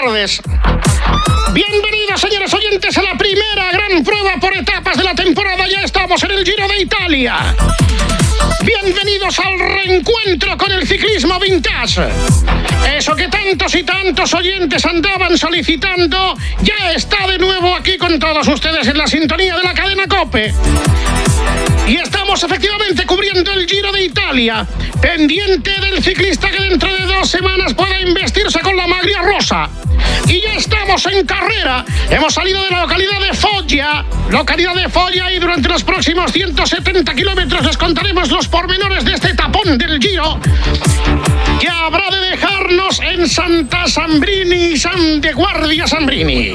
tardes. Bienvenidos, señores oyentes, a la primera gran prueba por etapas de la temporada. Ya estamos en el Giro de Italia. Bienvenidos al reencuentro con el ciclismo vintage. Eso que tantos y tantos oyentes andaban solicitando, ya está de nuevo aquí con todos ustedes en la sintonía de la cadena COPE. Y estamos efectivamente cubriendo el Giro de Italia, pendiente del ciclista que dentro de 2 semanas pueda investirse con la maglia rosa. Y ya estamos en carrera. Hemos salido de la localidad de Foggia, y durante los próximos 170 kilómetros les contaremos los pormenores de este tapón del Giro, que habrá de dejarnos en Santa Sambrini y San de Guardia Sambrini.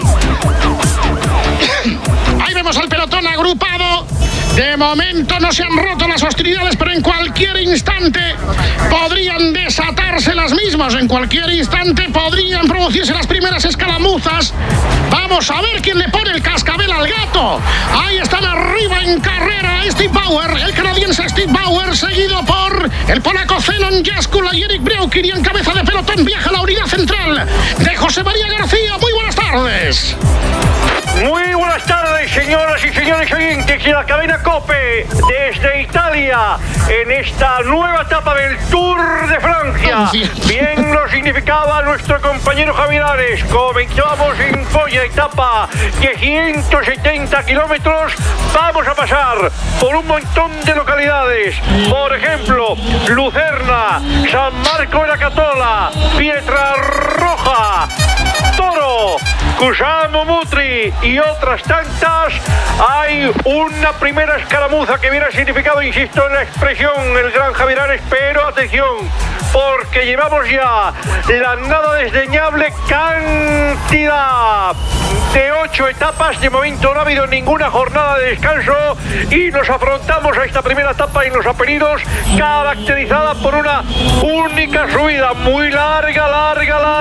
Ahí vemos al pelotón agrupado. De momento no se han roto las hostilidades, pero en cualquier instante podrían desatarse las mismas. En cualquier instante podrían producirse las primeras escaramuzas. Vamos a ver quién le pone el cascabel al gato. Ahí están arriba en carrera Steve Bauer, el canadiense Steve Bauer, seguido por el polaco Zenon Jaskula y Eric Breukin. Y en cabeza de pelotón viaja la unidad central de José María García. Muy buenas tardes. Muy buenas tardes, señoras y señores oyentes de la cadena COPE desde Italia en esta nueva etapa del Tour de Francia. Bien lo significaba nuestro compañero Javier Ares. Comenzamos en Foggia, etapa de 170 kilómetros. Vamos a pasar por un montón de localidades. Por ejemplo, Lucerna, San Marco de la Catola, Pietraroja, Toro, Cusamo Mutri y otras tantas. Hay una primera escaramuza que hubiera significado, insisto en la expresión, el gran Javier Ares, pero atención, porque llevamos ya la nada desdeñable cantidad de 8 etapas. De momento no ha habido ninguna jornada de descanso y nos afrontamos a esta primera etapa en los Apeninos, caracterizada por una única subida muy larga,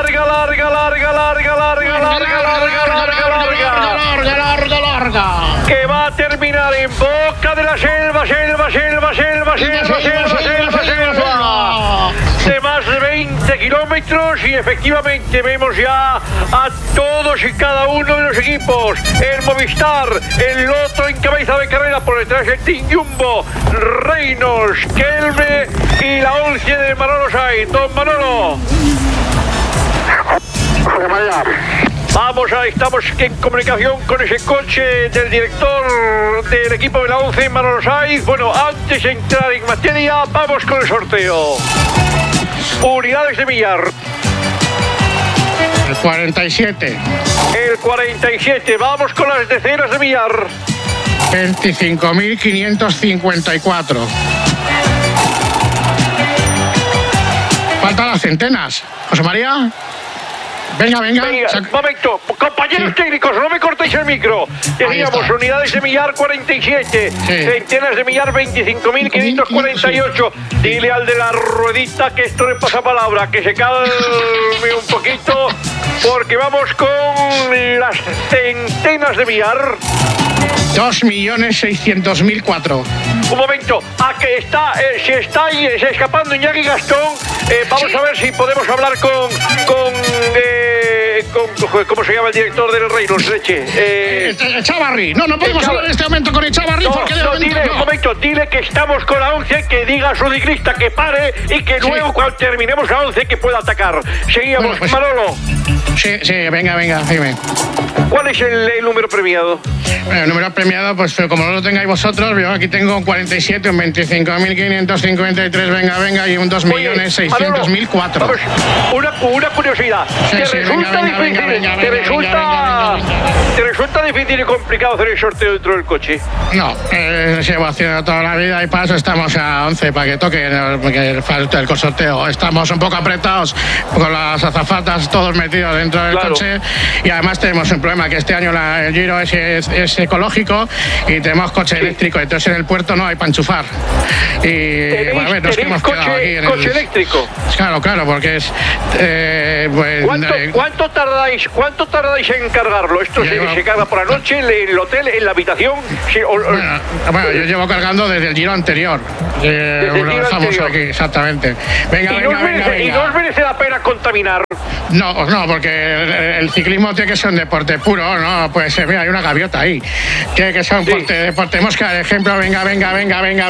que va a terminar en boca de la selva de más de 20 kilómetros. Y efectivamente vemos ya a todos y cada uno de los equipos. El Movistar, el Lotto en cabeza de carrera, por detrás el Team Jumbo, Reynolds, Kelme y la 11 de Manolo Sainz. Don Manolo. Estamos en comunicación con ese coche del director del equipo de la 11, Manolo Sainz. Bueno, antes de entrar en materia, vamos con el sorteo. Unidades de millar. El 47. El 47. Vamos con las decenas de millar. 25.554. Faltan las centenas. José María. Venga. Momento, compañeros técnicos, no me cortéis el micro. Teníamos unidades de millar 47, centenas de millar 25.548. Dile al de la ruedita que esto le pasa palabra, que se calme un poquito, porque vamos con las centenas de millar. 2.600.004. Un momento, se está escapando Iñaki Gastón. Vamos a ver si podemos hablar con ¿cómo se llama el director del Reynolds, leche? Echavarri. No podemos hablar en este momento con Echavarri porque de momento dile que estamos con la 11, que diga a su ciclista que pare y que luego cuando terminemos la 11 que pueda atacar. Seguíamos, pues, Manolo. Sí, venga, dime. ¿Cuál es el número premiado? Bueno, el número premiado, pues como no lo tengáis vosotros, yo aquí tengo un 47, un 25.553, venga, y un 2.600.004. Una curiosidad. ¿Te resulta difícil y complicado hacer el sorteo dentro del coche? No, llevo haciendo toda la vida y para eso estamos a 11, para que toque el sorteo. Estamos un poco apretados con las azafatas todos metidos dentro del coche, y además tenemos un problema, que este año el Giro es ecológico y tenemos coche eléctrico, entonces en el puerto no hay para enchufar. Y bueno, a ver, nos hemos quedado aquí en coche eléctrico. Claro, porque es ¿Cuánto tardáis en cargarlo? ¿Esto se carga por la noche en el hotel, en la habitación? Bueno, yo llevo cargando desde el Giro anterior. Lo dejamos aquí, exactamente. Venga. ¿Y no os merece la pena contaminar? No, porque el ciclismo tiene que ser un deporte puro, ¿no? Pues mira, hay una gaviota ahí. Tiene que ser un deporte mosca, de ejemplo, venga. Gracias.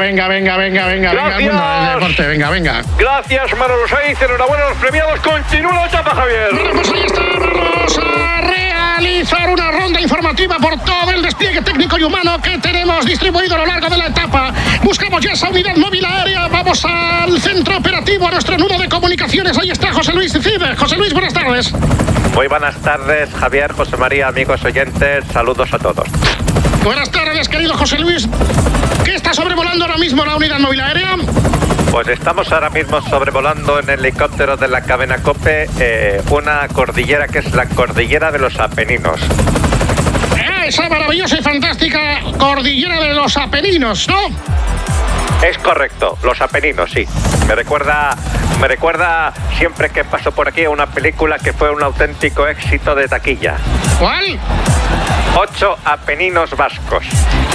Deporte, venga. Gracias, Manolo Saiz. Enhorabuena a los premiados. Continúa la etapa, Javier. Bueno, pues ahí está, vamos a realizar una ronda informativa por todo el despliegue técnico y humano que tenemos distribuido a lo largo de la etapa. Buscamos ya esa unidad móvil aérea. Vamos al centro operativo, a nuestro nudo de comunicaciones. Ahí está José Luis Cid. José Luis, buenas tardes. Muy buenas tardes, Javier, José María, amigos oyentes. Saludos a todos. Buenas tardes, querido José Luis. ¿Qué está sobrevolando ahora mismo la unidad móvil aérea? Pues estamos ahora mismo sobrevolando en el helicóptero de la cadena COPE una cordillera que es la cordillera de los Apeninos. Esa maravillosa y fantástica cordillera de los Apeninos, ¿no? Es correcto, los Apeninos, sí. Me recuerda siempre que paso por aquí a una película que fue un auténtico éxito de taquilla. ¿Cuál? 8 Apeninos vascos.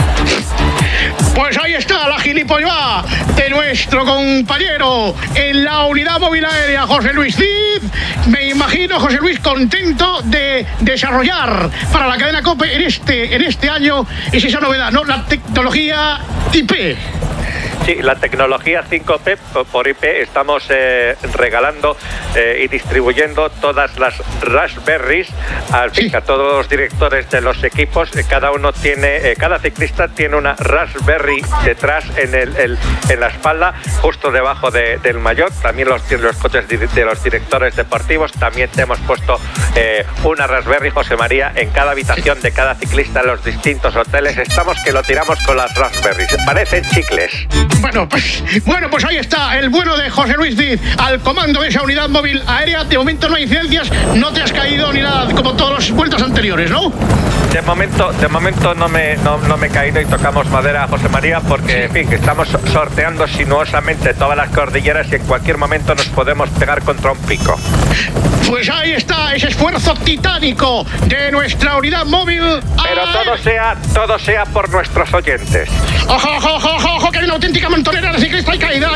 Pues ahí está la gilipollada de nuestro compañero en la unidad móvil aérea, José Luis Cid. Me imagino, José Luis, contento de desarrollar para la cadena COPE en este año es esa novedad, ¿no? La tecnología IP. Sí, la tecnología 5P por IP estamos regalando y distribuyendo todas las Raspberries a todos los directores de los equipos. Cada ciclista tiene una Raspberry detrás en la espalda, justo debajo del maillot. También los coches de los directores deportivos. También te hemos puesto una Raspberry, José María, en cada habitación de cada ciclista en los distintos hoteles. Estamos que lo tiramos con las Raspberries. Parecen chicles. Bueno, pues ahí está el bueno de José Luis Cid al comando de esa unidad móvil aérea. De momento no hay incidencias, no te has caído ni nada, como todas las vueltas anteriores, ¿no? De momento no me he caído y tocamos madera, José María, porque en fin, que estamos sorteando sinuosamente todas las cordilleras y en cualquier momento nos podemos pegar contra un pico. Pues ahí está ese esfuerzo titánico de nuestra unidad móvil. Pero todo sea por nuestros oyentes. Ojo, que hay una auténtica montonera de ciclistas. Hay caída.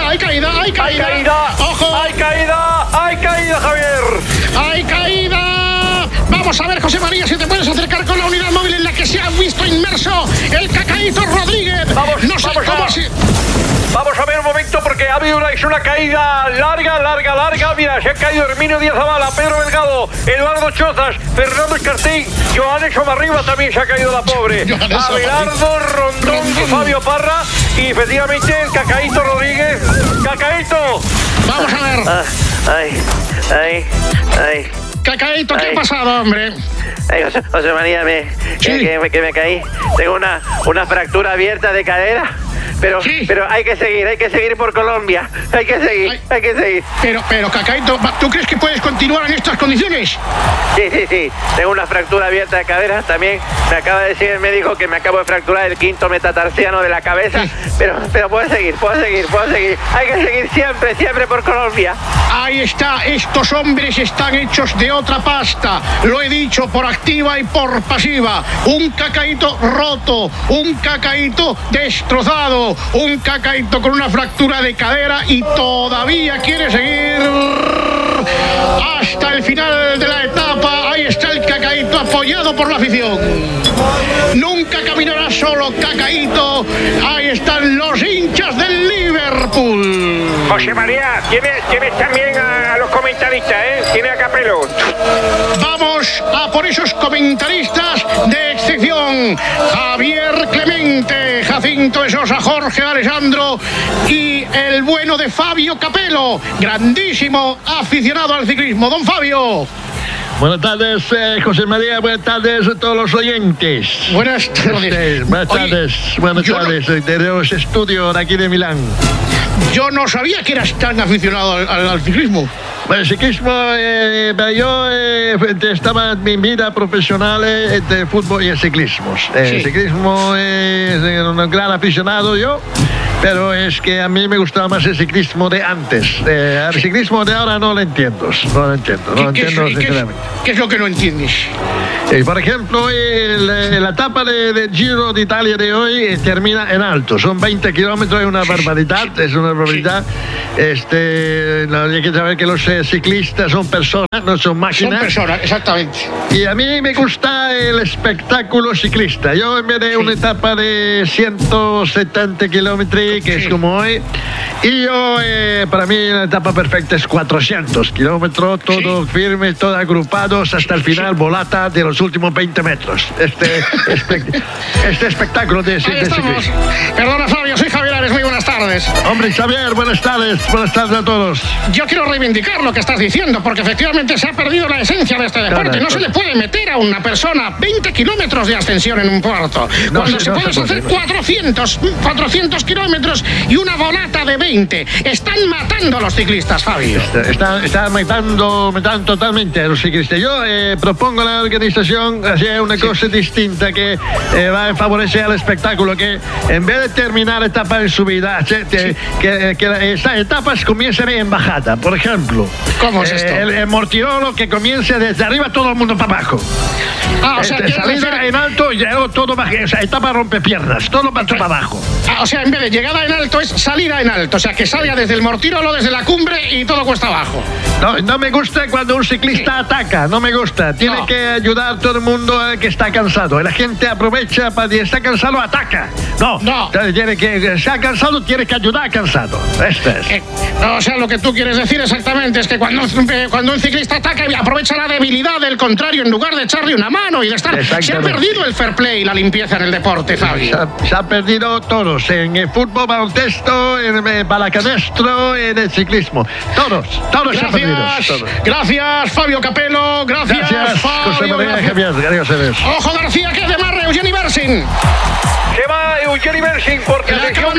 Ojo. Hay caída, Javier. Hay caída. Vamos a ver, José María, si te puedes acercar con la unidad móvil en la que se ha visto inmerso el Cacaíto Rodríguez. Vamos a ver un momento, porque ha habido una caída larga. Mira, se ha caído Herminio Díaz Zavala, Pedro Delgado, Eduardo Chozas, Fernando Escartín, Joanes Omarriba también se ha caído la pobre. Abelardo Rondón y Fabio Parra. Y efectivamente el Cacaíto Rodríguez. ¡Cacaíto! Vamos a ver. Ay. Cacaíto, ¿qué ha pasado, hombre? Ay, José María, que me caí. Tengo una fractura abierta de cadera. Pero hay que seguir por Colombia. Hay que seguir. Pero, Cacaíto, ¿tú crees que puedes continuar en estas condiciones? Sí. Tengo una fractura abierta de cadera. También me acaba de decir el médico que me acabo de fracturar el quinto metatarsiano de la cabeza. Pero puedo seguir. Hay que seguir siempre por Colombia. Ahí está. Estos hombres están hechos de otra pasta. Lo he dicho por activa y por pasiva. Un Cacaíto roto. Un Cacaíto destrozado. Un Cacaíto con una fractura de cadera y todavía quiere seguir hasta el final de la etapa. Ahí está el Cacaíto apoyado por la afición. Nunca caminará solo Cacaíto. Ahí están los hinchas del Liverpool. José María, tienes también a los comentaristas, ¿eh? Tiene a Capello. Vamos a por esos comentaristas de excepción. Javier Clemente, Jacinto de Sosa, Jorge Alessandro y el bueno de Fabio Capello, grandísimo aficionado al ciclismo. Don Fabio. Buenas tardes, José María. Buenas tardes a todos los oyentes. Buenas tardes. Buenas tardes. Desde los estudios de aquí de Milán. Yo no sabía que eras tan aficionado al ciclismo. Bueno, el ciclismo, yo estaba en mi vida profesional entre fútbol y el ciclismo. El ciclismo es un gran aficionado yo, pero es que a mí me gustaba más el ciclismo de antes. El ciclismo de ahora no lo entiendo sinceramente. ¿Qué es lo que no entiendes? Por ejemplo, la etapa del Giro de Italia de hoy termina en alto. Son 20 kilómetros, es una barbaridad. No, hay que saber que los ciclistas son personas, no son máquinas. Son personas, exactamente. Y a mí me gusta el espectáculo ciclista. Yo en vez de una etapa de 170 kilómetros, que es como hoy, y yo, para mí la etapa perfecta es 400 kilómetros, todo firme, todo agrupados hasta el final, volata de los últimos 20 metros. Este espectáculo de ciclismo. Perdona, Fabio, soy Javier Ares, muy buenas tardes. Hombre, Xavier, buenas tardes a todos. Yo quiero reivindicar lo que estás diciendo, porque efectivamente se ha perdido la esencia de este deporte. No se le puede meter a una persona 20 kilómetros de ascensión en un puerto, cuando se puede hacer 400 kilómetros y una volata de 20. Están matando a los ciclistas, Fabio. Están matando totalmente a los ciclistas. Yo propongo a la organización hacer una cosa distinta que va a favorecer al espectáculo, que en vez de terminar etapa en subida, que estas etapas comiencen en bajada. Por ejemplo, ¿cómo es esto? El Mortirolo, que comience desde arriba todo el mundo para abajo. O sea, salida en alto y luego todo baja. Esa etapa rompe piernas, todo para abajo. O sea, en vez de llegada en alto es salida en alto. O sea, que salga desde el Mortirolo, desde la cumbre y todo cuesta abajo. No me gusta cuando un ciclista ataca, no me gusta. Tiene que ayudar a todo el mundo que está cansado. La gente aprovecha para que está cansado, ataca. No. Tiene que estar cansado, tiene que ayudar al cansado. O sea, lo que tú quieres decir exactamente es que cuando un ciclista ataca, aprovecha la debilidad del contrario en lugar de echarle una mano y de estar. Se ha perdido el fair play y la limpieza en el deporte, Fabio. Se ha perdido todos, en el fútbol, baloncesto, en el balacanestro, en el ciclismo. Todos se han perdido. Gracias, Fabio Capello. Gracias, Fabio. José María Javier. Ojo, García, que es de Marre, Eugeni Bersin. Se va Eugeni Bersin porque le acaban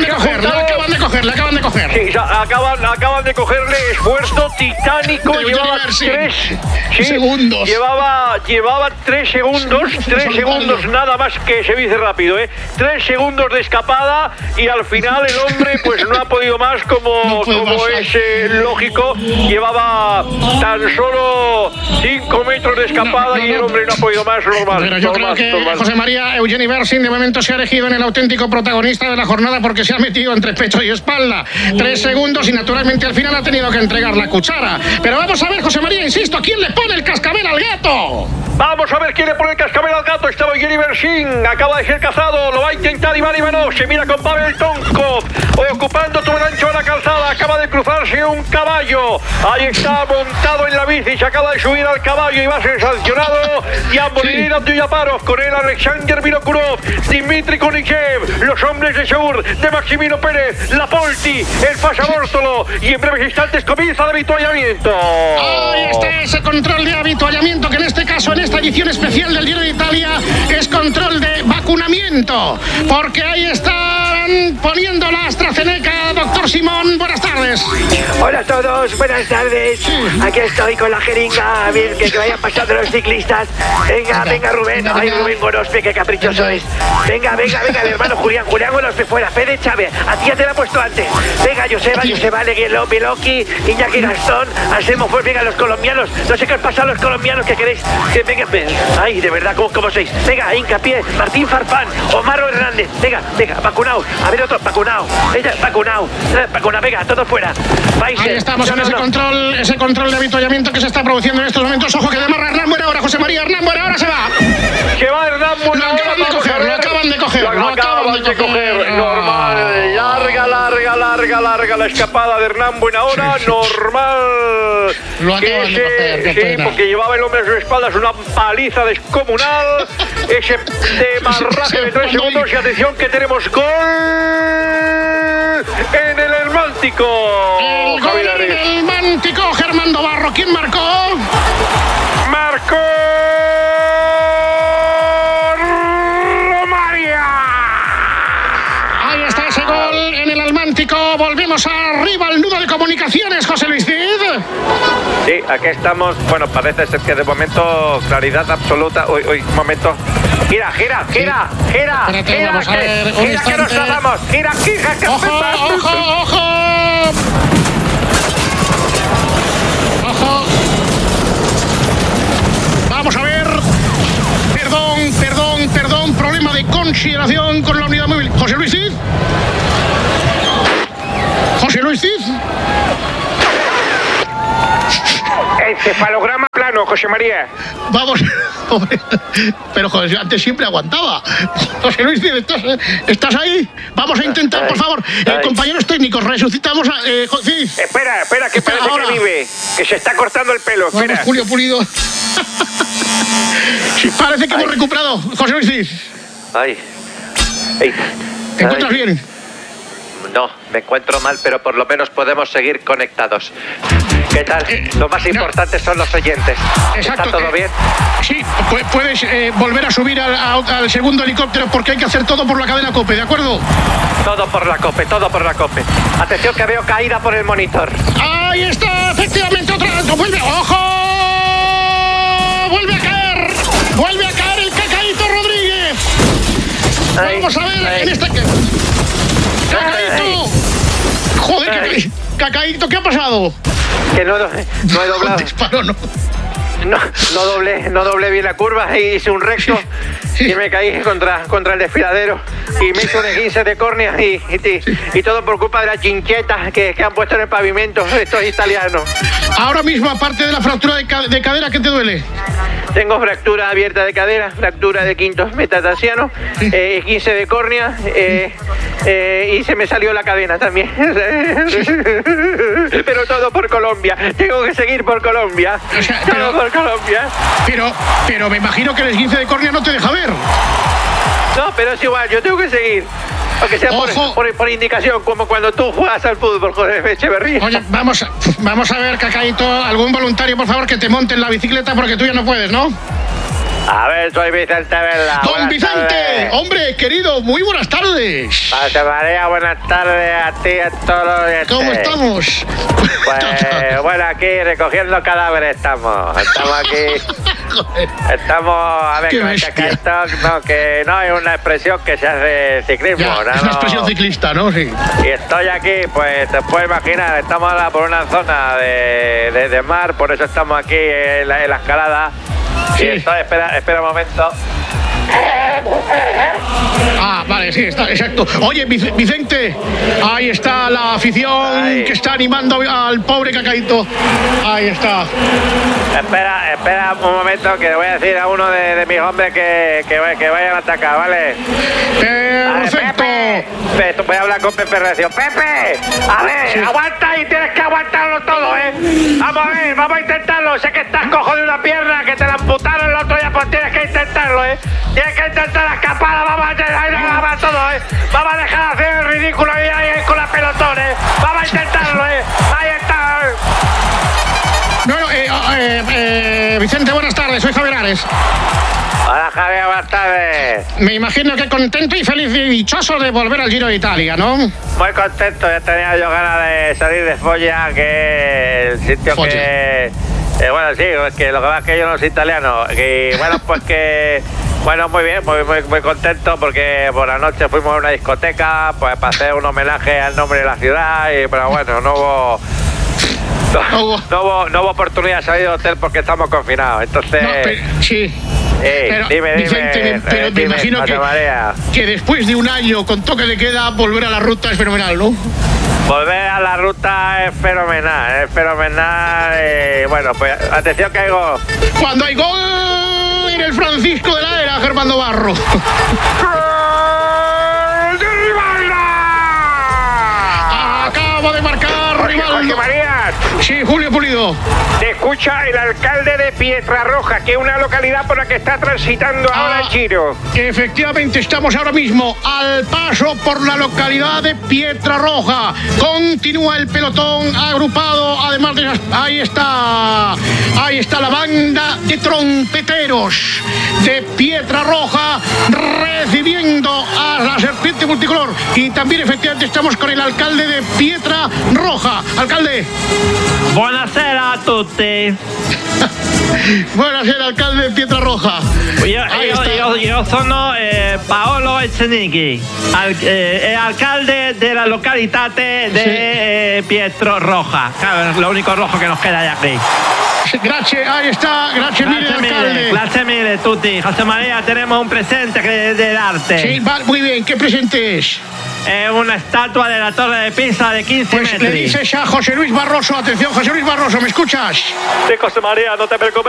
de coger. Sí, acaban de cogerle. Esfuerzo titánico. Llevaba 3 segundos. Llevaba 3 segundos. 3 segundos nada más, que se dice rápido, 3 segundos de escapada, y al final el hombre pues no ha podido más, como es lógico. Llevaba tan solo 5 metros de escapada y el hombre no ha podido más, normal. Pero yo creo que José María, Eugeni Bersin de momento se ha elegido en el auténtico protagonista de la jornada, porque se ha metido entre pecho y espalda. 3 segundos y naturalmente al final ha tenido que entregar la cuchara. Pero vamos a ver, José María, insisto, ¿quién le pone el cascabel al gato? Vamos a ver quién le pone el cascabel al gato. Estaba Eugeni Bersin, acaba de ser cazado, lo va a intentar Iván Ivanov. Se mira con Pavel Tonkov, ocupando todo el ancho de la calzada. Acaba de cruzarse un caballo. Ahí está montado en la bici, se acaba de subir al caballo y va a ser sancionado. Yambolin Abdullaparov, con él Alexander Vinokurov, Dimitri Kunichev, los hombres de Seur, de Maximino Pérez, Lapolti, el Pasabórtolo, y en breves instantes comienza el avituallamiento. Ahí está ese control de avituallamiento, que en este caso, en esta edición especial del Giro de Italia, es control de vacunamiento, porque ahí están poniendo la AstraZeneca. Doctor Simón, buenas tardes. Hola a todos, buenas tardes. Aquí estoy con la jeringa, a ver que vayan pasando los ciclistas. Venga, Rubén. Ay, Rubén Gorospe, qué caprichoso es. Venga, el hermano Julián Gorospe fuera. Fede Chávez, a ti ya te la he puesto antes. Venga, Joseba, Beloki, Iñaki Gastón, hacemos pues, venga, los colombianos. No sé qué os pasa a los colombianos, que queréis que venga. Ay, de verdad, ¿cómo sois? Venga, Hincapié, Martín Farfán, Omar Hernández. Venga, vacunado. A ver, otro, vacunado. Vacunado, venga, todos fuera. Ahí estamos en ese control de avituallamiento que se está produciendo en estos momentos. Ojo, que demarra Hernán Buenahora, José María. Hernán Buenahora se va. Se va Hernán Buenahora. Lo acaban de coger. Normal. Larga la escapada de Hernán Buenahora. Normal. Lo acaban de coger. Sí, porque llevaba el hombre a sus espaldas una paliza descomunal. Ese demarraje de 3 segundos. Y atención, que tenemos gol en el Hermántico. El gol en el Hermántico, Germán Dobarro. ¿Quién marcó? Marcó Romaria. Ahí está ese gol en el Hermántico. Volvemos arriba al nudo de comunicaciones, José Luis Cid. Sí, aquí estamos. Bueno, parece ser que de momento claridad absoluta. Uy, un momento. Gira. Espérate, vamos a ver. Gira que nos tratamos. Gira. Ojo. Vamos a ver. consideración con la unidad móvil. José Luis Cid. José Luis Cid. Encefalograma plano, José María. Vamos, pero joder, antes siempre aguantaba. José Luis, ¿estás ahí? Vamos a intentar, por favor. Compañeros técnicos, resucitamos a... Cid. Espera, que parece que vive. Que se está cortando el pelo, espera. Vamos, Julio Pulido. Sí, parece que hemos recuperado. José Luis Cid. ¿Te encuentras bien? No, me encuentro mal, pero por lo menos podemos seguir conectados. ¿Qué tal? Lo más importante son los oyentes. Exacto. ¿Está todo bien? Sí, puedes volver a subir al segundo helicóptero porque hay que hacer todo por la cadena COPE, ¿de acuerdo? Todo por la COPE. Atención que veo caída por el monitor. Ahí está, efectivamente, otra. ¡Vuelve! ¡Ojo! ¡Vuelve a caer! El Cacaíto Rodríguez! Vamos a ver en esta... ¡Cacaíto! ¡Joder, Cacaíto! ¿Qué ha pasado? Que no he doblado. Disparo, ¿no? No doblé bien la curva y hice un recto y me caí contra el desfiladero y me hice un esguince de córnea y todo por culpa de las chinchetas que han puesto en el pavimento estos italianos. Ahora mismo, aparte de la fractura de cadera, ¿qué te duele? Tengo fractura abierta de cadera, fractura de quinto metatarsiano, esguince de córnea y se me salió la cadena también. Pero todo por Colombia. Tengo que seguir por Colombia. O sea, todo por Colombia. Pero me imagino que el esguince de córnea no te deja ver. No, pero es igual, yo tengo que seguir. Aunque sea por indicación, como cuando tú juegas al fútbol, José Echeverría. Oye, vamos a ver, Cacaíto, algún voluntario, por favor, que te monte en la bicicleta porque tú ya no puedes, ¿no? A ver, soy Vicente Vela. ¡Don Vicente! Hombre, querido, muy buenas tardes. José María, buenas tardes a ti y a todos los oyentes. ¿Cómo estamos? Pues, bueno, aquí recogiendo cadáveres estamos aquí. Estamos, a ver, que no es una expresión que se hace ciclismo. Ya, es una expresión ciclista, ¿no? Sí. Y estoy aquí, pues te puedes imaginar, estamos ahora por una zona de mar, por eso estamos aquí en la escalada. Sí. Y estoy, espera un momento. Ah, vale, sí, está, exacto. Oye, Vicente, ahí está la afición que está animando al pobre Cacaíto. Ahí está. Espera un momento que le voy a decir a uno de mis hombres que vayan a atacar, ¿vale? Perfecto. Pepe, voy a hablar con Pepe Recio. ¡Pepe! A ver, sí. Aguanta y tienes que aguantarlo todo, ¿eh? Vamos a ver, vamos a intentarlo. Sé que estás cojo de una pierna, que te la amputaron el otro día, pues tienes que intentarlo, ¿eh? Tienes que intentar escapar, vamos a hacer todo, ¿eh? Vamos a dejar de hacer el ridículo ahí con la pelotón, ¿eh? Vamos a intentarlo, ¿eh? Ahí está. Bueno, Vicente, buenas tardes, soy Javier Ares. Hola, Javier, buenas tardes. Me imagino que contento y feliz y dichoso de volver al Giro de Italia, ¿no? Muy contento, ya tenía yo ganas de salir de Foggia, que el sitio Foggia. Que... bueno, sí, es que lo que pasa es que yo no soy italiano. Y bueno, pues que... Bueno, muy bien, muy contento porque por la noche fuimos a una discoteca, pues para hacer un homenaje al nombre de la ciudad, pero bueno, no hubo oportunidad de salir del hotel porque estamos confinados, entonces... No, sí. Dime, Vicente, pero me imagino que después de un año con toque de queda, volver a la ruta es fenomenal, ¿no? Volver a la ruta es fenomenal. Bueno, pues atención que hay gol. Cuando hay gol en el Francisco de la Era, Germán Barro. ¡Gol de Rivalda! Acaba de marcar Rivaldo. Sí, Julio Pulido. Te escucha el alcalde de Pietrarroja, que es una localidad por la que está transitando ahora el Giro. Efectivamente, estamos ahora mismo al paso por la localidad de Pietrarroja. Continúa el pelotón agrupado, además de... Ahí está la banda de trompeteros de Pietrarroja recibiendo a la serpiente efectivamente multicolor. Y también efectivamente estamos con el alcalde de Pietra Roja. Alcalde. Buonasera a tutti. Buonasera, alcalde de Pietra Roja. Io sono Paolo Echenique, alcalde de la localidad de Pietro Roja. Claro, es lo único rojo que nos queda de aquí. Gracias, ahí está, gracias mille, alcalde. Gracias mille, tutti. José María, tenemos un presente de darte. Sí, va, muy bien, ¿qué presente es? Una estatua de la Torre de Pisa de 15 pues metros. Le dices a José Luis Barroso, atención, José Luis Barroso, ¿me escuchas? Sí, José María, no te preocupes.